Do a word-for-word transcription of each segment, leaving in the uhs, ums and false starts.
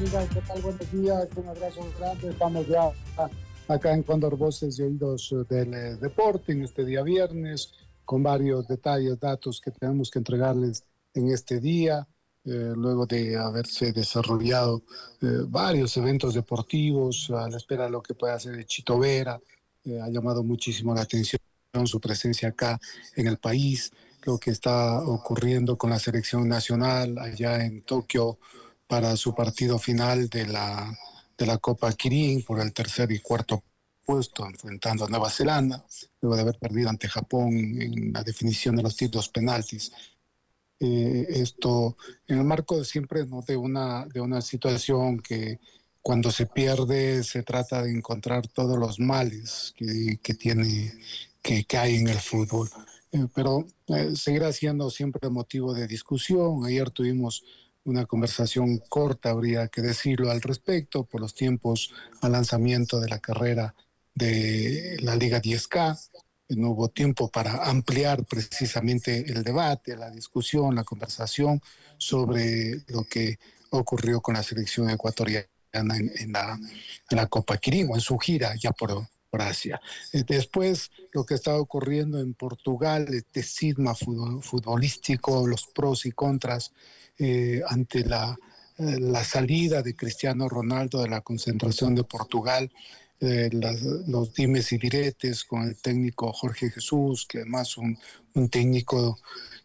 Miguel, ¿qué tal? Buenos días, un abrazo grande. Estamos ya acá en Cóndor Voces y Oídos del eh, Deporte en este día viernes, con varios detalles, datos que tenemos que entregarles en este día, eh, luego de haberse desarrollado eh, varios eventos deportivos, a la espera de lo que pueda hacer Chito Vera. Eh, ha llamado muchísimo la atención su presencia acá en el país, lo que está ocurriendo con la selección nacional allá en Tokio para su partido final de la, de la Copa Kirin por el tercer y cuarto puesto, enfrentando a Nueva Zelanda, luego de haber perdido ante Japón en la definición de los tiros penaltis. Eh, esto en el marco de siempre, ¿no?, de una, de una situación que cuando se pierde se trata de encontrar todos los males que, que tiene, que, que hay en el fútbol. Eh, pero eh, seguirá siendo siempre motivo de discusión. Ayer tuvimos una conversación corta, habría que decirlo, al respecto, por los tiempos al lanzamiento de la carrera de la Liga diez K. No hubo tiempo para ampliar precisamente el debate, la discusión, la conversación sobre lo que ocurrió con la selección ecuatoriana en, en, la, en la Copa Kirin o en su gira ya por, por Asia. Después, lo que está ocurriendo en Portugal, este cisma futbolístico, los pros y contras eh, ante la, eh, la salida de Cristiano Ronaldo de la concentración de Portugal. Eh, las, los dimes y diretes con el técnico Jorge Jesús, que además un, un técnico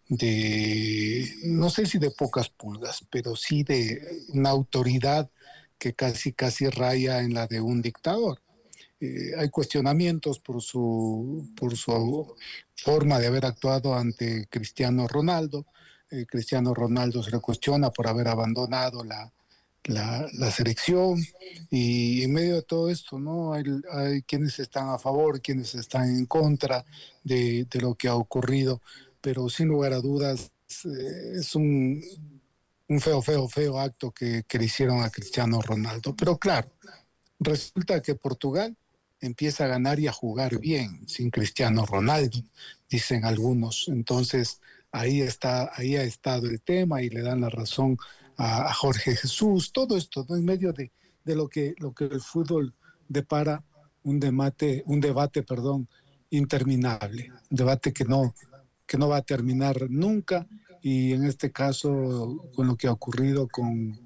de, no sé si de pocas pulgas, pero sí de una autoridad que casi casi raya en la de un dictador. Eh, hay cuestionamientos por su, por su forma de haber actuado ante Cristiano Ronaldo. Eh, Cristiano Ronaldo se le cuestiona por haber abandonado la, la, la selección, y en medio de todo esto, ¿no? Hay, hay quienes están a favor, quienes están en contra de, de lo que ha ocurrido, pero sin lugar a dudas eh, es un, un feo, feo, feo acto que, que le hicieron a Cristiano Ronaldo. Pero claro, resulta que Portugal empieza a ganar y a jugar bien sin Cristiano Ronaldo, dicen algunos. Entonces, ahí está, ahí ha estado el tema y le dan la razón a, a Jorge Jesús. Todo esto, ¿no?, en medio de, de lo que lo que el fútbol depara, un debate, un debate, perdón, interminable, un debate que no que no va a terminar nunca, y en este caso con lo que ha ocurrido con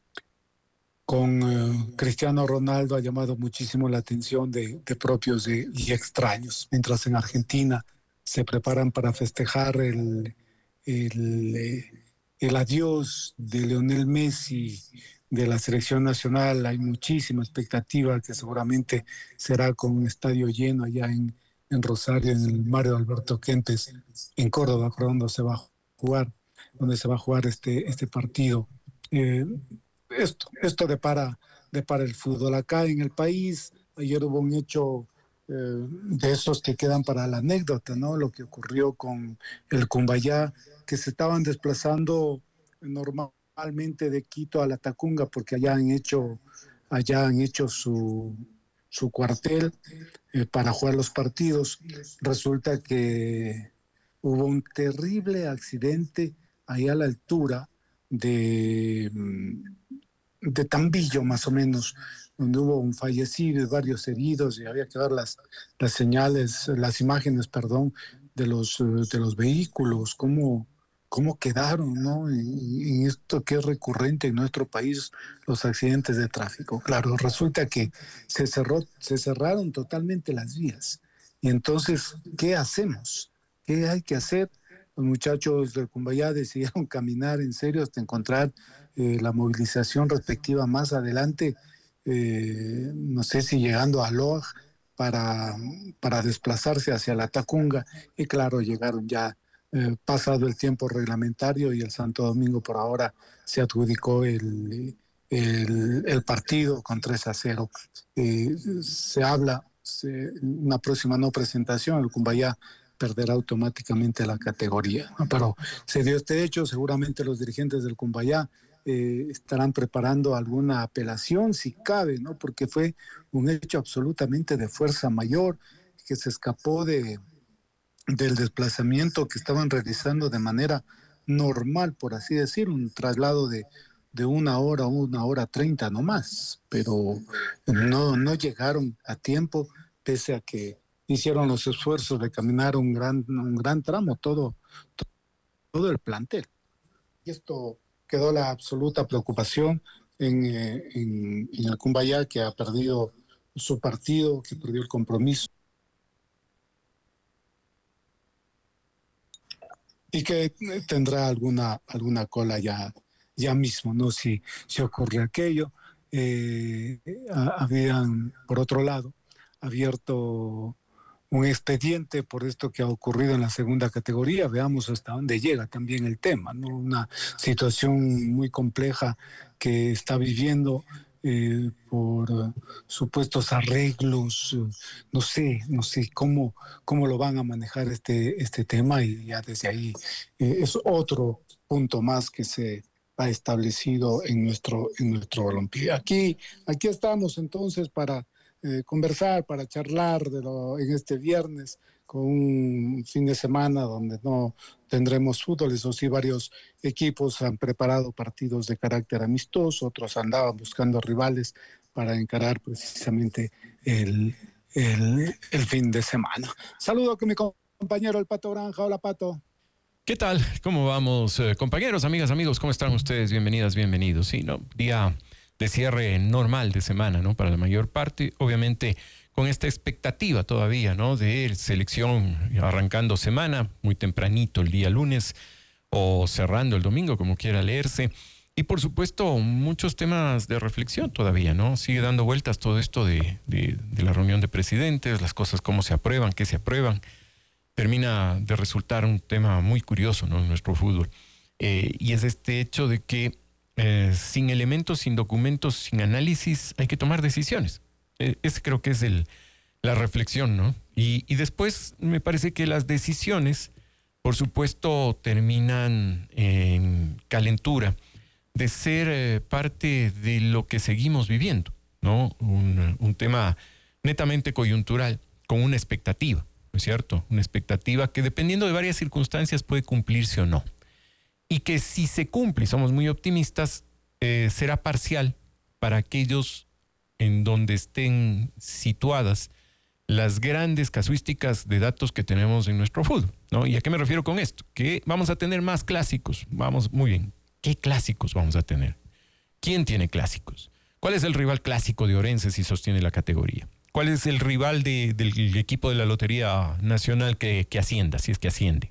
con eh, Cristiano Ronaldo ha llamado muchísimo la atención de, de propios y, y extraños, mientras en Argentina se preparan para festejar el, el, eh, el adiós de Lionel Messi de la selección nacional. Hay muchísima expectativa que seguramente será con un estadio lleno allá en, en Rosario, en el Mario Alberto Kempes, en Córdoba, por donde se va a jugar, donde se va a jugar este, este partido. Eh, esto, esto depara, depara el fútbol. Acá en el país, ayer hubo un hecho eh, de esos que quedan para la anécdota, ¿no? Lo que ocurrió con el Cumbayá, que se estaban desplazando normalmente de Quito a la Tacunga, porque allá han hecho, allá han hecho su, su cuartel eh, para jugar los partidos. Resulta que hubo un terrible accidente ahí a la altura de, de Tambillo, más o menos, donde hubo un fallecido y varios heridos, y había que dar las, las señales, las imágenes, perdón, de los, de los vehículos, cómo, cómo quedaron, ¿no? Y, y esto que es recurrente en nuestro país, los accidentes de tráfico. Claro, resulta que se cerró, se cerraron totalmente las vías. Y entonces, ¿qué hacemos? ¿Qué hay que hacer? Los muchachos del Cumbayá decidieron caminar en serio hasta encontrar eh, la movilización respectiva más adelante, eh, no sé si llegando a Loja para, para desplazarse hacia la Tacunga, y claro, llegaron ya eh, pasado el tiempo reglamentario, y el Santo Domingo por ahora se adjudicó el, el, el partido con tres a cero. Eh, se habla, se, una próxima no presentación, el Cumbayá perderá automáticamente la categoría, ¿no? Pero se dio este hecho, seguramente los dirigentes del Cumbayá eh, estarán preparando alguna apelación, si cabe, ¿no? Porque fue un hecho absolutamente de fuerza mayor, que se escapó de, del desplazamiento que estaban realizando de manera normal, por así decir, un traslado de de una hora, una hora treinta nomás, pero no, no llegaron a tiempo, pese a que hicieron los esfuerzos de caminar un gran, un gran tramo, todo, todo el plantel. Y esto quedó la absoluta preocupación en, eh, en, en el Cumbayá, que ha perdido su partido, que perdió el compromiso y que tendrá alguna, alguna cola ya, ya mismo, ¿no? Si, si ocurre aquello. Eh, habían, por otro lado, abierto un expediente por esto que ha ocurrido en la segunda categoría. Veamos hasta dónde llega también el tema, ¿no? Una situación muy compleja que está viviendo eh, por uh, supuestos arreglos, uh, no sé, no sé cómo, cómo lo van a manejar este, este tema, y ya desde ahí eh, es otro punto más que se ha establecido en nuestro, en nuestro balompié. Aquí, aquí estamos entonces para eh, conversar, para charlar de lo, en este viernes, con un fin de semana donde no tendremos fútbol. Eso sí, varios equipos han preparado partidos de carácter amistoso, otros andaban buscando rivales para encarar precisamente el, el, el fin de semana. Saludo con mi compañero el Pato Granja. Hola, Pato. ¿Qué tal? ¿Cómo vamos, eh, compañeros, amigas, amigos? ¿Cómo están ustedes? Bienvenidas, bienvenidos. Sí, ¿no? Día de cierre normal de semana, ¿no? Para la mayor parte, obviamente con esta expectativa todavía, ¿no? De selección arrancando semana, muy tempranito el día lunes o cerrando el domingo, como quiera leerse. Y por supuesto, muchos temas de reflexión todavía, ¿no? Sigue dando vueltas todo esto de, de, de la reunión de presidentes, las cosas cómo se aprueban, qué se aprueban. Termina de resultar un tema muy curioso, ¿no? En nuestro fútbol. Eh, y es este hecho de que eh, sin elementos, sin documentos, sin análisis, hay que tomar decisiones. Eh, ese creo que es el, la reflexión, ¿no? Y, y después me parece que las decisiones, por supuesto, terminan en calentura de ser eh, parte de lo que seguimos viviendo, ¿no? Un, un tema netamente coyuntural, con una expectativa. ¿No es cierto? Una expectativa que dependiendo de varias circunstancias puede cumplirse o no. Y que si se cumple, y somos muy optimistas, eh, será parcial para aquellos en donde estén situadas las grandes casuísticas de datos que tenemos en nuestro fútbol, ¿no? ¿Y a qué me refiero con esto? Que vamos a tener más clásicos. Vamos, muy bien. ¿Qué clásicos vamos a tener? ¿Quién tiene clásicos? ¿Cuál es el rival clásico de Orense si sostiene la categoría? ¿Cuál es el rival de, del equipo de la Lotería Nacional que, que ascienda, si es que asciende?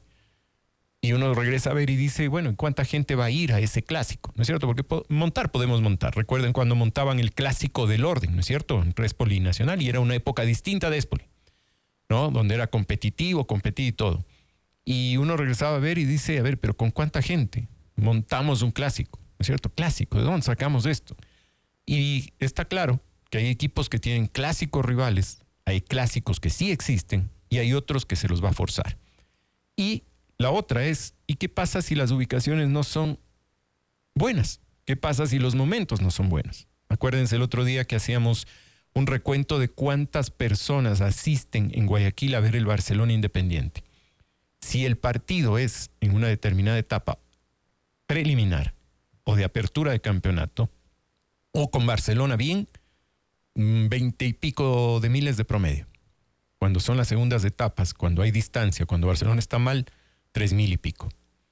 Y uno regresa a ver y dice, bueno, ¿cuánta gente va a ir a ese clásico? ¿No es cierto? Porque po- montar podemos montar. Recuerden cuando montaban el clásico del orden, ¿no es cierto? Entre Espoli y Nacional, y era una época distinta de Espoli, ¿no? Donde era competitivo, competí y todo. Y uno regresaba a ver y dice, a ver, pero ¿con cuánta gente montamos un clásico? ¿No es cierto? Clásico, ¿de dónde sacamos esto? Y está claro que hay equipos que tienen clásicos rivales, hay clásicos que sí existen y hay otros que se los va a forzar. Y la otra es, ¿y qué pasa si las ubicaciones no son buenas? ¿Qué pasa si los momentos no son buenos? Acuérdense el otro día que hacíamos un recuento de cuántas personas asisten en Guayaquil a ver el Barcelona Independiente. Si el partido es en una determinada etapa preliminar o de apertura de campeonato, o con Barcelona bien, veinte y pico de miles de promedio. Cuando son las segundas etapas, cuando hay distancia, cuando Barcelona está mal, tres mil y pico.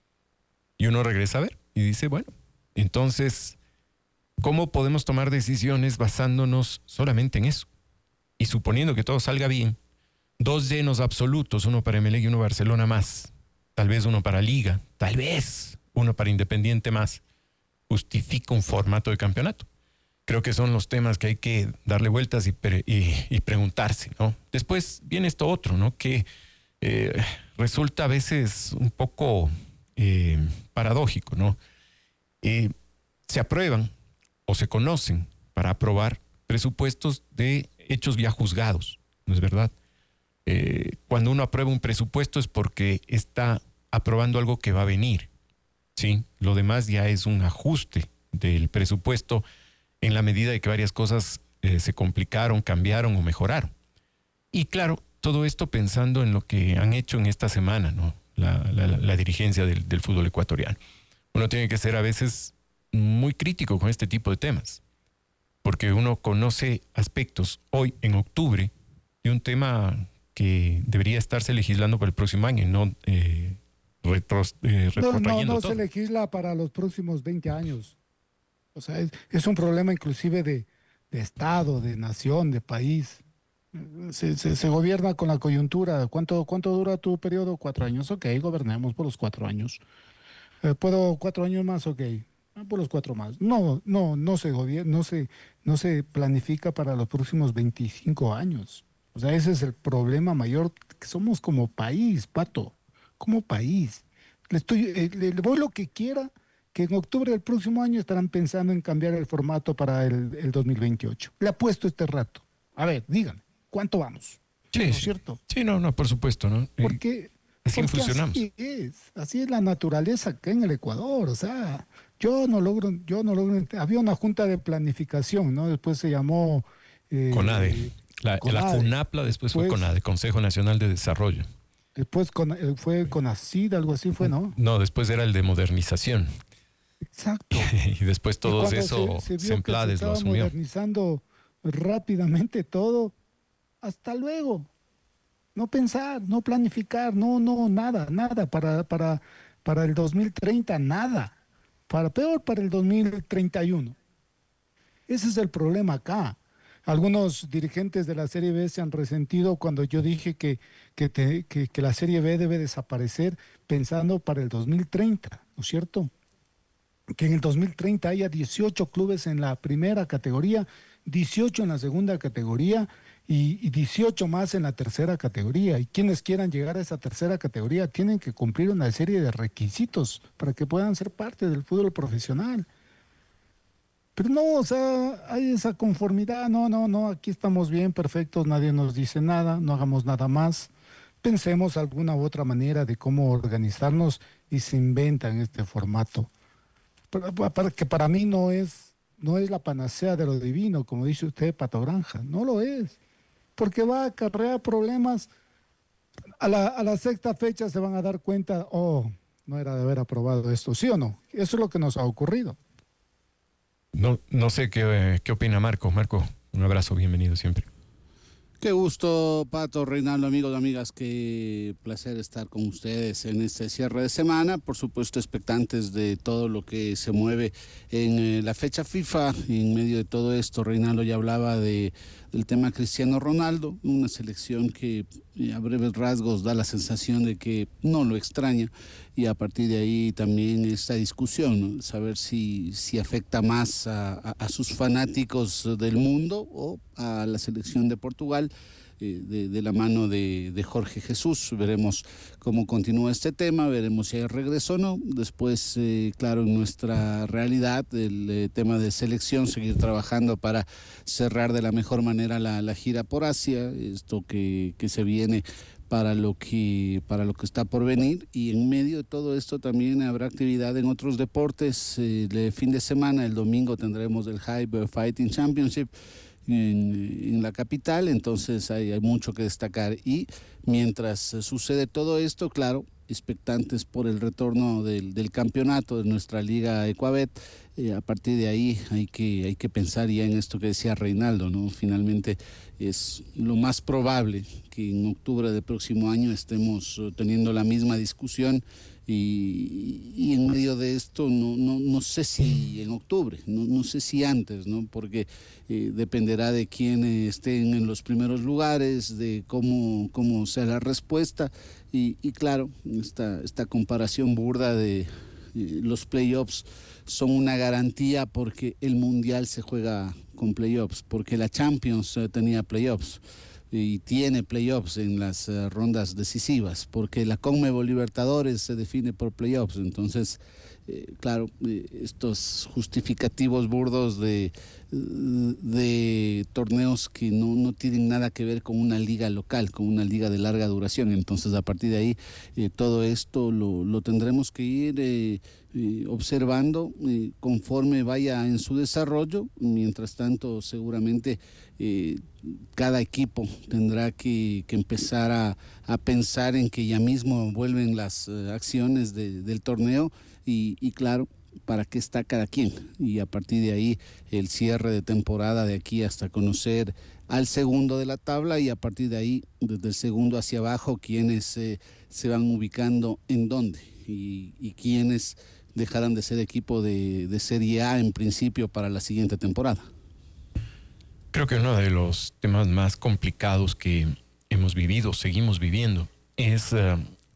Y uno regresa a ver y dice, bueno, entonces, ¿cómo podemos tomar decisiones basándonos solamente en eso? Y suponiendo que todo salga bien, dos llenos absolutos, uno para Emelec y uno Barcelona más, tal vez uno para Liga, tal vez uno para Independiente más, justifica un formato de campeonato. Creo que son los temas que hay que darle vueltas y, pre, y, y preguntarse, ¿no? Después viene esto otro, ¿no? Que eh, resulta a veces un poco eh, paradójico, ¿no? Eh, se aprueban o se conocen para aprobar presupuestos de hechos ya juzgados, ¿no es verdad? Eh, cuando uno aprueba un presupuesto es porque está aprobando algo que va a venir, ¿sí? Lo demás ya es un ajuste del presupuesto en la medida de que varias cosas eh, se complicaron, cambiaron o mejoraron. Y claro, todo esto pensando en lo que han hecho en esta semana, ¿no? La, la, la dirigencia del, del fútbol ecuatoriano. Uno tiene que ser a veces muy crítico con este tipo de temas, porque uno conoce aspectos hoy en octubre de un tema que debería estarse legislando para el próximo año y no eh, retro, eh, No, no, retrotrayendo no todo. se legisla para los próximos veinte años. O sea, es, es un problema inclusive de, de Estado, de nación, de país. Se, se, se gobierna con la coyuntura. ¿Cuánto, cuánto dura tu periodo? Cuatro años. Ok, gobernemos por los cuatro años. Eh, ¿puedo cuatro años más? Ok, ah, por los cuatro más. No, no, no se gobierna, no se, no se planifica para los próximos veinticinco años. O sea, ese es el problema mayor que somos como país, Pato, como país. Le estoy, eh, le, le voy lo que quiera, que en octubre del próximo año estarán pensando en cambiar el formato para el, el dos mil veintiocho. Le apuesto este rato. A ver, díganme, ¿cuánto vamos? Sí, ¿No es sí. cierto? Sí, no, no, por supuesto, ¿no? Y Porque, así porque funcionamos. así es, así es la naturaleza acá en el Ecuador. O sea, yo no logro, yo no logro, ent- había una junta de planificación, ¿no? Después se llamó CONADE. eh, La, la CONADE, CONAPLA después fue después, CONADE, Consejo Nacional de Desarrollo. después con- eh, fue CONACYT, algo así fue, ¿no? No, después era el de modernización. Exacto. Y después Y todo cuando se, eso, se vio que se Semplades lo estaba asumió. modernizando rápidamente todo, hasta luego. No pensar, no planificar, no, no, nada, nada para, para, para el dos mil treinta, nada. Para peor para el dos mil treinta y uno. Ese es el problema acá. Algunos dirigentes de la Serie B se han resentido cuando yo dije que, que, te- que- que la Serie B debe desaparecer pensando para el dos mil treinta, ¿no es cierto? Que en el dos mil treinta haya dieciocho clubes en la primera categoría, dieciocho en la segunda categoría y, y dieciocho más en la tercera categoría. Y quienes quieran llegar a esa tercera categoría tienen que cumplir una serie de requisitos para que puedan ser parte del fútbol profesional. Pero no, o sea, hay esa conformidad, no, no, no, aquí estamos bien, perfectos, nadie nos dice nada, no hagamos nada más. Pensemos alguna u otra manera de cómo organizarnos y se inventan este formato. Pero, pa- para, que para mí no es, no es la panacea de lo divino, como dice usted, Pato Granja, no lo es, porque va a acarrear problemas. A la, a la sexta fecha se van a dar cuenta, oh, no era de haber aprobado esto, ¿sí o no? Eso es lo que nos ha ocurrido. No, no sé qué, qué opina Marco. Marco, un abrazo, bienvenido siempre. Qué gusto, Pato, Reinaldo, amigos, amigas, qué placer estar con ustedes en este cierre de semana. Por supuesto, expectantes de todo lo que se mueve en eh, la fecha FIFA. Y en medio de todo esto, Reinaldo ya hablaba de, del tema Cristiano Ronaldo, una selección que eh, a breves rasgos da la sensación de que no lo extraña. Y a partir de ahí también esta discusión, ¿no? Saber si, si afecta más a, a, a sus fanáticos del mundo o a la selección de Portugal. Eh, de, de la mano de, de Jorge Jesús. Veremos cómo continúa este tema, veremos si hay regreso o no. Después, eh, claro, en nuestra realidad, el eh, tema de selección, seguir trabajando para cerrar de la mejor manera la, la gira por Asia, esto que, que se viene para lo que para lo que está por venir, y en medio de todo esto también habrá actividad en otros deportes. Eh, el fin de semana, el domingo, tendremos el Hyper Fighting Championship en, en la capital, entonces hay, hay mucho que destacar. Y mientras eh, sucede todo esto, claro, expectantes por el retorno del, del campeonato de nuestra liga Ecuabet. Eh, a partir de ahí hay que, hay que pensar ya en esto que decía Reinaldo, ¿no? Finalmente es lo más probable que en octubre del próximo año estemos uh, teniendo la misma discusión. Y, y en medio de esto, no, no, no sé si en octubre, no, no sé si antes, ¿no? Porque eh, dependerá de quién estén en los primeros lugares, de cómo, cómo sea la respuesta. Y, y claro, esta, esta comparación burda de eh, los playoffs son una garantía porque el Mundial se juega con playoffs, porque la Champions eh, tenía playoffs y tiene playoffs en las uh, rondas decisivas, porque la Conmebol Libertadores se define por playoffs. Entonces, eh, claro, eh, estos justificativos burdos de, de torneos que no, no tienen nada que ver con una liga local, con una liga de larga duración. Entonces, a partir de ahí, eh, todo esto lo, lo tendremos que ir eh, eh, observando eh, conforme vaya en su desarrollo. Mientras tanto, seguramente eh, cada equipo tendrá que, que empezar a, a pensar en que ya mismo vuelven las uh, acciones de, del torneo y, y claro, para qué está cada quien, y a partir de ahí el cierre de temporada de aquí hasta conocer al segundo de la tabla, y a partir de ahí, desde el segundo hacia abajo, quienes eh, se van ubicando en dónde, y, y quienes dejarán de ser equipo de, de Serie A en principio para la siguiente temporada. Creo que uno de los temas más complicados que hemos vivido, seguimos viviendo, es uh,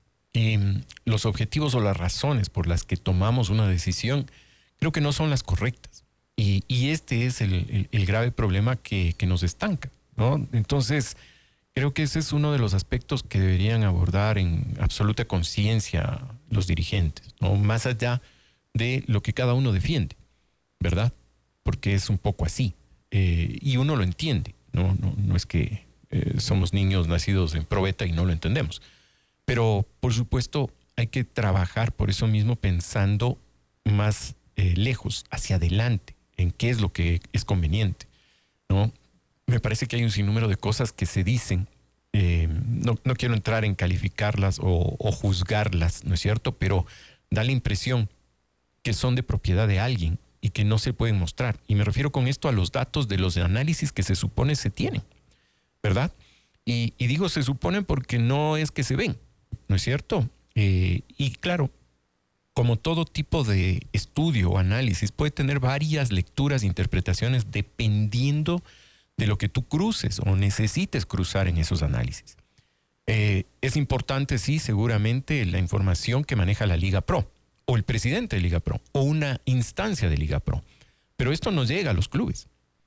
que los objetivos o las razones por las que tomamos una decisión creo que no son las correctas. Y, y este es el, el, el grave problema que, que nos estanca, ¿no? Entonces, creo que ese es uno de los aspectos que deberían abordar en absoluta conciencia los dirigentes, ¿no? Más allá de lo que cada uno defiende, ¿verdad? Porque es un poco así. Eh, y uno lo entiende, ¿no? No, no es que eh, somos niños nacidos en probeta y no lo entendemos. Pero, por supuesto, hay que trabajar por eso mismo pensando más eh, lejos, hacia adelante, en qué es lo que es conveniente, ¿no? Me parece que hay un sinnúmero de cosas que se dicen, eh, no, no quiero entrar en calificarlas o, o juzgarlas, ¿no es cierto? Pero da la impresión que son de propiedad de alguien y que no se pueden mostrar. Y me refiero con esto a los datos de los análisis que se supone se tienen, ¿verdad? Y, y digo se suponen porque no es que se ven, ¿no es cierto? Eh, y claro, como todo tipo de estudio o análisis, puede tener varias lecturas e interpretaciones dependiendo de lo que tú cruces o necesites cruzar en esos análisis. Eh, es importante, sí, seguramente, la información que maneja la Liga Pro, o el presidente de Liga Pro, o una instancia de Liga Pro. Pero esto no llega a los clubes,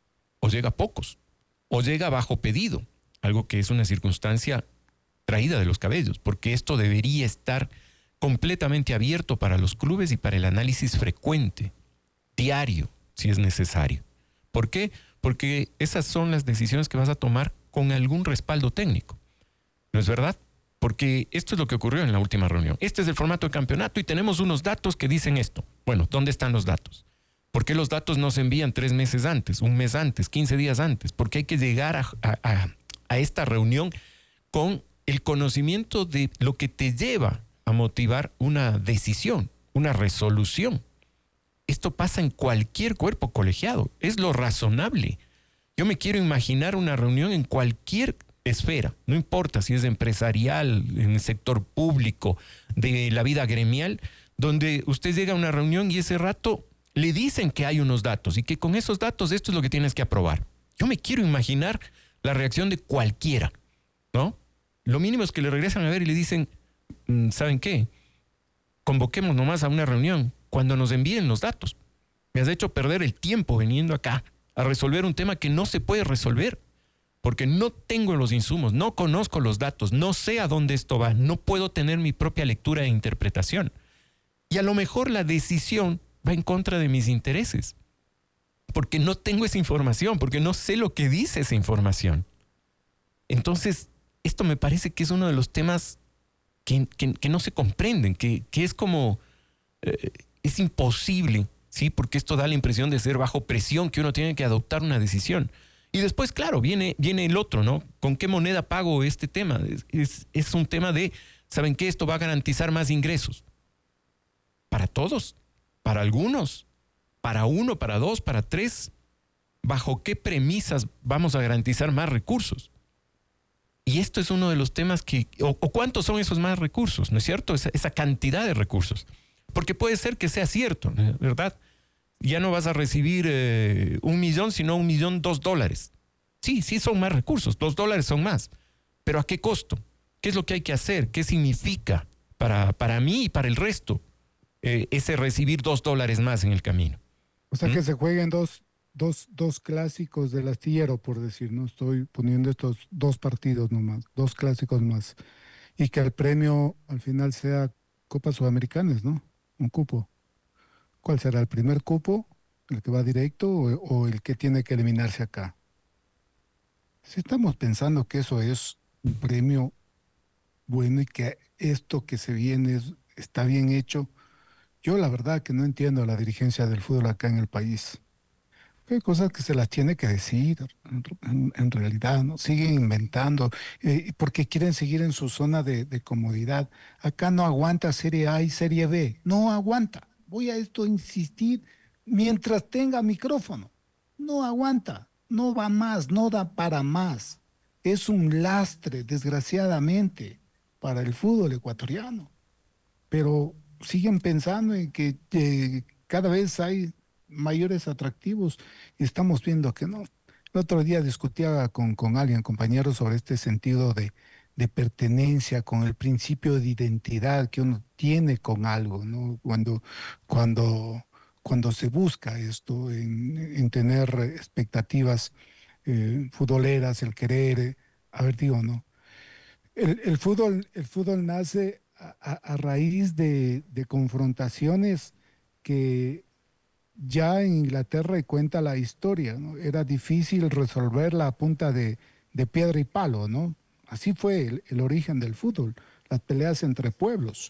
o llega a pocos, o llega bajo pedido, algo que es una circunstancia traída de los cabellos, porque esto debería estar completamente abierto para los clubes y para el análisis frecuente, diario, si es necesario. ¿Por qué? Porque esas son las decisiones que vas a tomar con algún respaldo técnico. ¿No es verdad? Porque esto es lo que ocurrió en la última reunión. Este es el formato de campeonato y tenemos unos datos que dicen esto. Bueno, ¿dónde están los datos? ¿Por qué los datos no se envían tres meses antes, un mes antes, quince días antes? Porque hay que llegar a, a, a esta reunión con el conocimiento de lo que te lleva a motivar una decisión, una resolución. Esto pasa en cualquier cuerpo colegiado. Es lo razonable. Yo me quiero imaginar una reunión en cualquier esfera, no importa si es empresarial, en el sector público, de la vida gremial, donde usted llega a una reunión y ese rato le dicen que hay unos datos y que con esos datos esto es lo que tienes que aprobar. Yo me quiero imaginar la reacción de cualquiera, ¿no? Lo mínimo es que le regresan a ver y le dicen, ¿saben qué? Convoquemos nomás a una reunión cuando nos envíen los datos. Me has hecho perder el tiempo viniendo acá a resolver un tema que no se puede resolver porque no tengo los insumos, no conozco los datos, no sé a dónde esto va, no puedo tener mi propia lectura e interpretación. Y a lo mejor la decisión va en contra de mis intereses, porque no tengo esa información, porque no sé lo que dice esa información. Entonces, esto me parece que es uno de los temas que, que, que no se comprenden, que, que es como, eh, es imposible, ¿sí? Porque esto da la impresión de ser bajo presión, que uno tiene que adoptar una decisión. Y después, claro, viene, viene el otro, ¿no? ¿Con qué moneda pago este tema? Es, es, es un tema de, ¿saben qué? Esto va a garantizar más ingresos. Para todos, para algunos, para uno, para dos, para tres. ¿Bajo qué premisas vamos a garantizar más recursos? Y esto es uno de los temas que, o, o cuántos son esos más recursos, ¿no es cierto? Esa, esa cantidad de recursos. Porque puede ser que sea cierto, ¿verdad? Ya no vas a recibir eh, un millón, sino un millón dos dólares. Sí, sí son más recursos, dos dólares son más. Pero ¿a qué costo? ¿Qué es lo que hay que hacer? ¿Qué significa para, para mí y para el resto eh, ese recibir dos dólares más en el camino? O sea, ¿Mm? que se jueguen dos, dos, dos clásicos del astillero, por decir, ¿no? Estoy poniendo estos dos partidos nomás, dos clásicos más. Y que el premio al final sea Copas Sudamericanas, ¿no? Un cupo. ¿Cuál será el primer cupo? ¿El que va directo o, o el que tiene que eliminarse acá? Si estamos pensando que eso es un premio bueno y que esto que se viene es, está bien hecho, yo la verdad que no entiendo la dirigencia del fútbol acá en el país. Hay cosas que se las tiene que decir, en, en- en realidad, ¿no? Siguen inventando, eh, porque quieren seguir en su zona de, de comodidad. Acá no aguanta Serie A y Serie B, no aguanta. voy a esto insistir mientras tenga micrófono. No aguanta, no va más, no da para más. Es un lastre, desgraciadamente, para el fútbol ecuatoriano. Pero siguen pensando en que eh, cada vez hay mayores atractivos y estamos viendo que no. El otro día discutía con, con alguien, compañero, sobre este sentido de, de pertenencia, con el principio de identidad que uno tiene con algo, ¿no? Cuando, cuando, cuando se busca esto, en, en tener expectativas eh, futboleras, el querer, eh, a ver, digo, ¿no? El, el fútbol, el fútbol nace a, a- a raíz de, de confrontaciones que ya en Inglaterra, y cuenta la historia, ¿no? Era difícil resolverla a punta de, de piedra y palo, ¿no? Así fue el, el origen del fútbol, las peleas entre pueblos.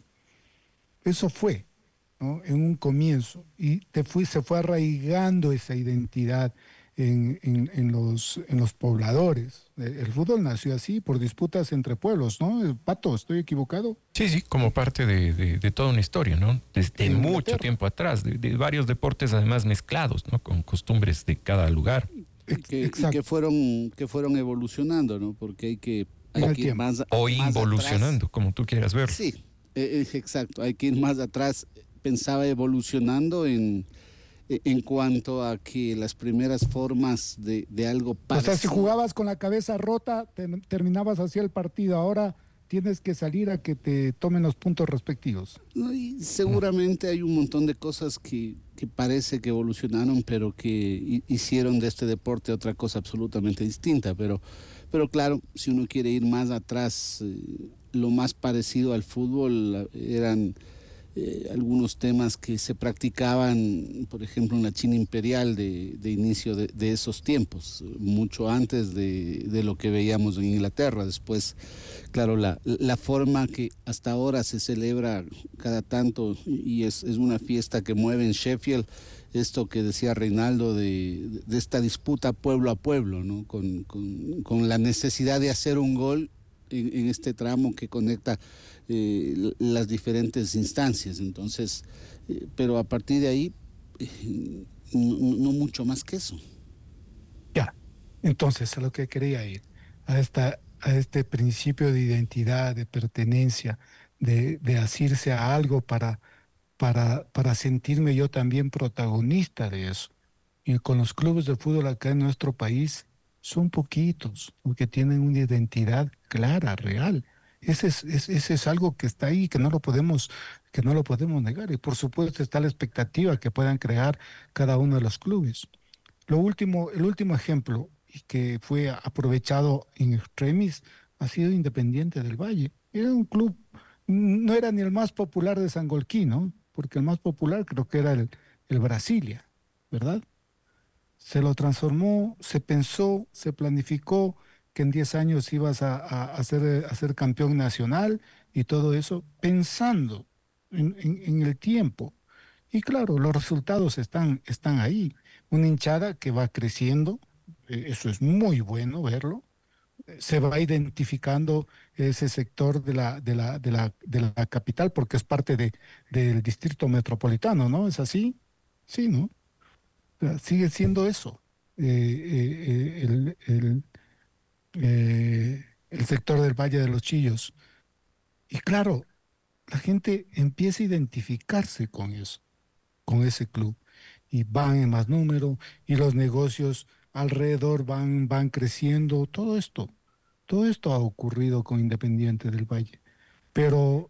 Eso fue, ¿no? En un comienzo. Y te fui, se fue arraigando esa identidad en, en- en los, en los pobladores. El, el fútbol nació así, por disputas entre pueblos, ¿no? Pato, ¿estoy equivocado? Sí, sí, como parte de, de- de toda una historia, ¿no? Desde En mucho Inglaterra. tiempo atrás, de, de varios deportes además mezclados, ¿no? Con costumbres de cada lugar. Y Ex- que, y que exacto, fueron, que fueron evolucionando, ¿no? Porque hay que, en hay el que ir tiempo. más, O más atrás. involucionando, como tú quieras verlo. Sí, eh, eh, exacto, hay que ir más atrás. Pensaba evolucionando en, en cuanto a que las primeras formas de, de algo O sea, si parecido. jugabas con la cabeza rota, te- terminabas así el partido. Ahora tienes que salir a que te tomen los puntos respectivos. No, y seguramente hay un montón de cosas que, que parece que evolucionaron, pero que hi- hicieron de este deporte otra cosa absolutamente distinta. Pero, pero claro, si uno quiere ir más atrás, eh, lo más parecido al fútbol eh, eran eh, algunos temas que se practicaban, por ejemplo, en la China imperial de, de inicio de, de esos tiempos, mucho antes de, de lo que veíamos en Inglaterra. Después, claro, la, la forma que hasta ahora se celebra cada tanto y es, es una fiesta que mueve en Sheffield, esto que decía Reinaldo de, de esta disputa pueblo a pueblo, ¿no? Con, con, con la necesidad de hacer un gol en, en este tramo que conecta eh, las diferentes instancias. Entonces, eh, pero a partir de ahí, eh, no, no mucho más que eso. Ya. Entonces, a lo que quería ir, a esta, a este principio de identidad, de pertenencia, de, de asirse a algo para, para, para sentirme yo también protagonista de eso. Y con los clubes de fútbol acá en nuestro país son poquitos, porque tienen una identidad clara, real. Ese es, es- ese es algo que está ahí, que no lo podemos, que no lo podemos negar. Y por supuesto está la expectativa que puedan crear cada uno de los clubes. Lo último, el último ejemplo, y que fue aprovechado en extremis, ha sido Independiente del Valle. Era un club, no era ni el más popular de Sangolquí, ¿no? Porque el más popular creo que era el, el Brasilia, ¿verdad? Se lo transformó, se pensó, se planificó que en diez años ibas a, a- a ser, eh, a ser campeón nacional y todo eso, pensando en, en- en el tiempo. Y claro, los resultados están, están ahí. Una hinchada que va creciendo, eh, eso es muy bueno verlo. eh, Se va identificando ese sector de la, de la, de la, de la capital porque es parte de, del distrito metropolitano, ¿no? ¿Es así? Sí, ¿no? Sea, sigue siendo eso. Eh, eh, eh, el, el, eh, el sector del Valle de los Chillos. Y claro, la gente empieza a identificarse con eso, con ese club. Y van en más número y los negocios alrededor van, van creciendo. Todo esto, todo esto ha ocurrido con Independiente del Valle. Pero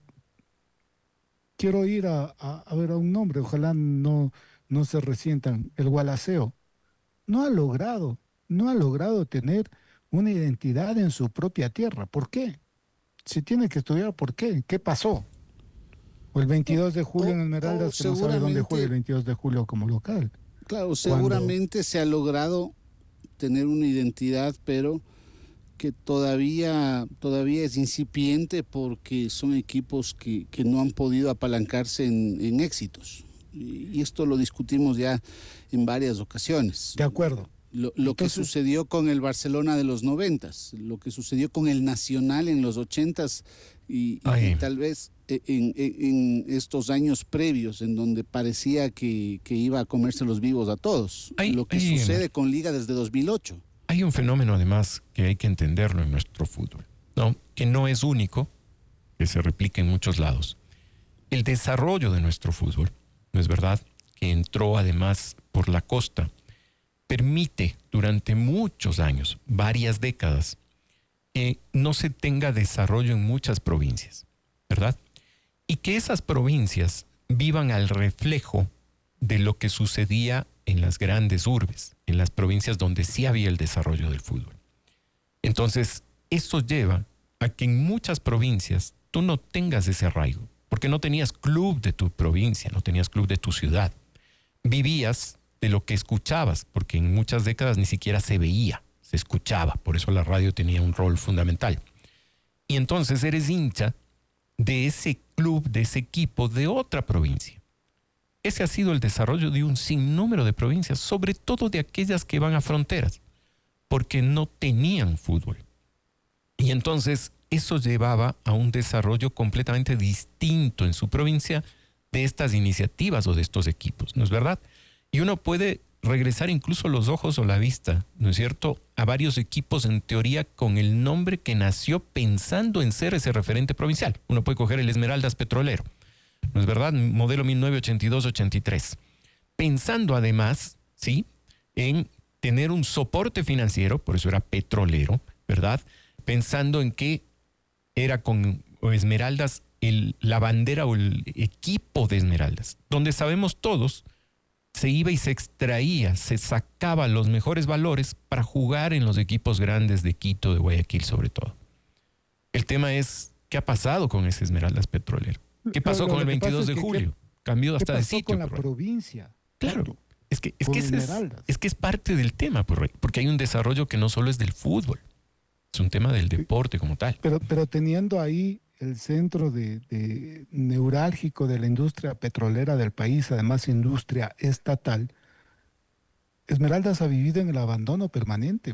quiero ir a, a, a ver a un nombre, ojalá no, no se resientan, el Gualaceo. No ha logrado, no ha logrado tener una identidad en su propia tierra. ¿Por qué? Se tiene que estudiar por qué, qué pasó. O el veintidós de julio O, en o Esmeraldas, que no sabe dónde juega el seguramente, veintidós de julio como local. claro, Cuando, seguramente se ha logrado tener una identidad, pero que todavía, todavía es incipiente porque son equipos que, que no han podido apalancarse en, en éxitos. Y, y esto lo discutimos ya en varias ocasiones. de acuerdo. Lo, lo que Entonces, sucedió con el Barcelona de los noventas, lo que sucedió con el Nacional en los ochentas y, y- y Ay, tal vez en, en, en estos años previos, en donde parecía que, que iba a comerse los vivos a todos. Hay, lo que hay, sucede con Liga desde dos mil ocho. Hay un fenómeno además que hay que entenderlo en nuestro fútbol, ¿no? Que no es único, que se replica en muchos lados. El desarrollo de nuestro fútbol, ¿no es verdad?, que entró además por la costa, permite durante muchos años, varias décadas, que no se tenga desarrollo en muchas provincias, ¿verdad? Y que esas provincias vivan al reflejo de lo que sucedía en las grandes urbes, en las provincias donde sí había el desarrollo del fútbol. Entonces, eso lleva a que en muchas provincias tú no tengas ese arraigo, porque no tenías club de tu provincia, no tenías club de tu ciudad. Vivías de lo que escuchabas, porque en muchas décadas ni siquiera se veía, se escuchaba, por eso la radio tenía un rol fundamental. Y entonces eres hincha de ese club, de ese equipo, de otra provincia. Ese ha sido el desarrollo de un sinnúmero de provincias, sobre todo de aquellas que van a fronteras, porque no tenían fútbol. Y entonces eso llevaba a un desarrollo completamente distinto en su provincia de estas iniciativas o de estos equipos, ¿no es verdad? Y uno puede regresar incluso los ojos o la vista, ¿no es cierto?, a varios equipos en teoría con el nombre que nació pensando en ser ese referente provincial. Uno puede coger el Esmeraldas Petrolero, ¿no es verdad?, modelo mil novecientos ochenta y dos ochenta y tres, pensando además, ¿sí?, en tener un soporte financiero, por eso era petrolero, ¿verdad?, pensando en que era con Esmeraldas el, la bandera o el equipo de Esmeraldas, donde sabemos todos se iba y se extraía, se sacaba los mejores valores para jugar en los equipos grandes de Quito, de Guayaquil sobre todo. El tema es, ¿qué ha pasado con ese Esmeraldas Petrolero? ¿Qué pasó Pero con el que veintidós es de que, julio? ¿qué, Cambió hasta ¿qué de pasó sitio. con la Rey. provincia? Claro. Claro. Es que, es, que es, es que es parte del tema, pues, Rey, porque hay un desarrollo que no solo es del fútbol, es un tema del deporte como tal. Pero, pero teniendo ahí el centro de, de neurálgico de la industria petrolera del país, además industria estatal, Esmeraldas ha vivido en el abandono permanente.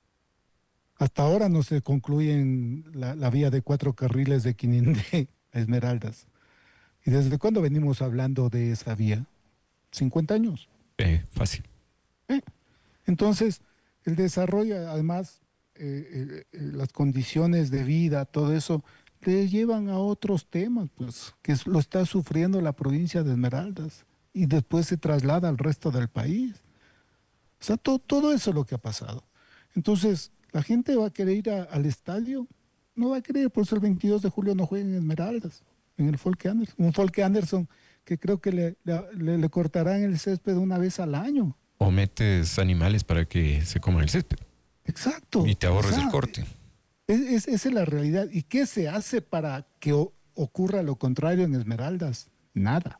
Hasta ahora no se concluye la, la vía de cuatro carriles de Quinindé a Esmeraldas. ¿Y desde cuándo venimos hablando de esa vía? cincuenta años. Eh, fácil. Eh. Entonces, el desarrollo, además, eh, eh, las condiciones de vida, todo eso, le llevan a otros temas, pues, que lo está sufriendo la provincia de Esmeraldas y después se traslada al resto del país. O sea, to, todo eso es lo que ha pasado. Entonces, ¿la gente va a querer ir a, al estadio? No va a querer, por eso el veintidós de julio no juega en Esmeraldas, en el Folke Anderson. Un Folke Anderson que creo que le, le, le cortarán el césped una vez al año. O metes animales para que se coman el césped. Exacto. Y te ahorres o sea, el corte. Es, es, esa es la realidad. ¿Y qué se hace para que o, ocurra lo contrario en Esmeraldas? Nada.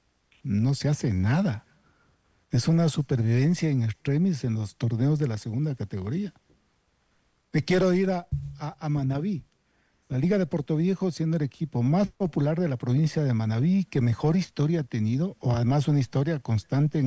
No se hace nada. Es una supervivencia en extremis en los torneos de la segunda categoría. Me quiero ir a, a, a Manabí. La Liga de Puerto Viejo, siendo el equipo más popular de la provincia de Manabí, que mejor historia ha tenido, o además una historia constante en